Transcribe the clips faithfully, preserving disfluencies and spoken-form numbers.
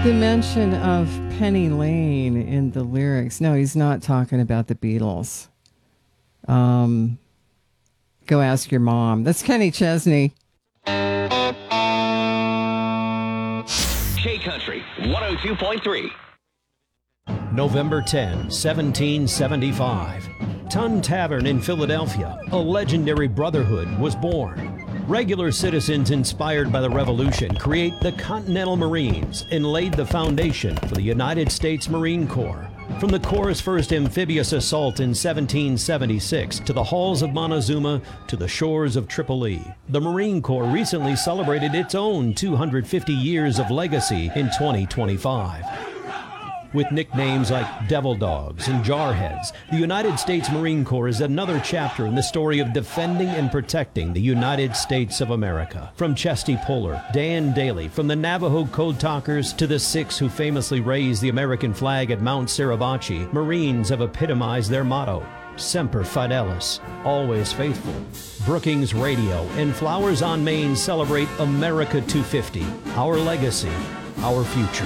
The mention of Penny Lane in the lyrics. No, he's not talking about the Beatles. Um, go ask your mom. That's Kenny Chesney. K-Country, one oh two point three. November tenth, seventeen seventy-five. Tun Tavern in Philadelphia, a legendary brotherhood, was born. Regular citizens inspired by the Revolution create the Continental Marines and laid the foundation for the United States Marine Corps. From the Corps' first amphibious assault in seventeen seventy-six to the halls of Montezuma to the shores of Tripoli, the Marine Corps recently celebrated its own two hundred fifty years of legacy in twenty twenty-five. With nicknames like Devil Dogs and Jarheads, the United States Marine Corps is another chapter in the story of defending and protecting the United States of America. From Chesty Puller, Dan Daly, from the Navajo Code Talkers to the six who famously raised the American flag at Mount Suribachi, Marines have epitomized their motto, Semper Fidelis, always faithful. Brookings Radio and Flowers on Main celebrate America two fifty, our legacy, our future.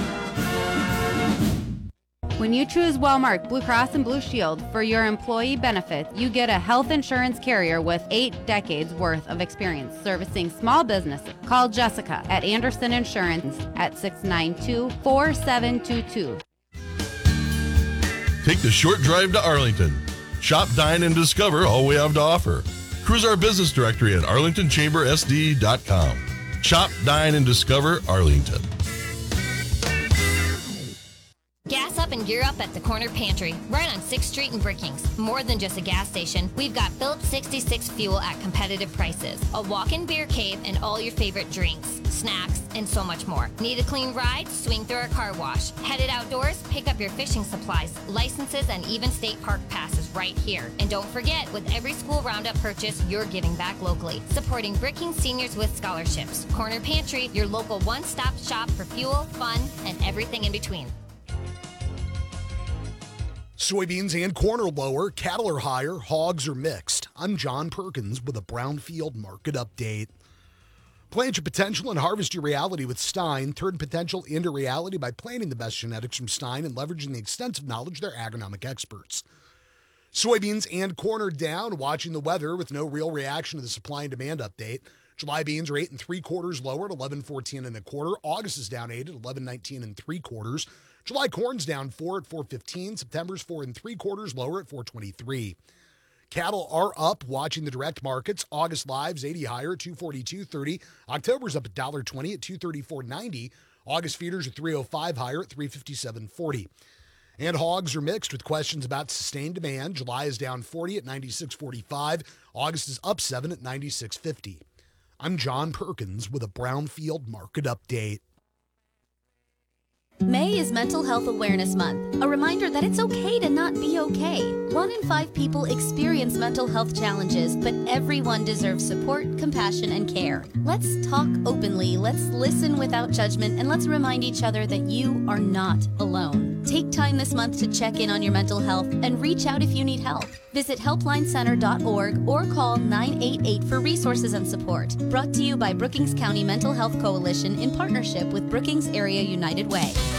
When you choose Wellmark Blue Cross and Blue Shield for your employee benefits, you get a health insurance carrier with eight decades worth of experience servicing small businesses. Call Jessica at Anderson Insurance at six nine two, four seven two two. Take the short drive to Arlington. Shop, dine, and discover all we have to offer. Cruise our business directory at arlington chamber s d dot com. Shop, dine, and discover Arlington. Gas up and gear up at the Corner Pantry, right on sixth street in Brookings. More than just a gas station, we've got Phillips sixty-six fuel at competitive prices, a walk-in beer cave, and all your favorite drinks, snacks, and so much more. Need a clean ride? Swing through our car wash. Headed outdoors? Pick up your fishing supplies, licenses, and even state park passes right here. And don't forget, with every school roundup purchase, you're giving back locally, supporting Brookings seniors with scholarships. Corner Pantry, your local one-stop shop for fuel, fun, and everything in between. Soybeans and corn are lower, cattle are higher, hogs are mixed. I'm John Perkins with a Brownfield Market Update. Plant your potential and harvest your reality with Stein. Turn potential into reality by planting the best genetics from Stein and leveraging the extensive knowledge of their agronomic experts. Soybeans and corn are down, watching the weather with no real reaction to the supply and demand update. July beans are eight and three quarters lower at eleven fourteen and a quarter. August is down eight at eleven nineteen and three quarters. July corn's down four at four fifteen. September's four and three quarters lower at four twenty-three. Cattle are up, watching the direct markets. August lives eighty higher at two forty-two thirty. October's up one dollar twenty at two thirty-four ninety. August feeders are three oh five higher at three fifty-seven forty. And hogs are mixed with questions about sustained demand. July is down forty at ninety-six forty-five. August is up seven at ninety-six fifty. I'm John Perkins with a Brownfield Market Update. May is Mental Health Awareness Month, a reminder that it's okay to not be okay. One in five people experience mental health challenges, but everyone deserves support, compassion, and care. Let's talk openly, let's listen without judgment, and let's remind each other that you are not alone. Take time this month to check in on your mental health and reach out if you need help. Visit helpline center dot org or call nine eight eight for resources and support. Brought to you by Brookings County Mental Health Coalition in partnership with Brookings Area United Way.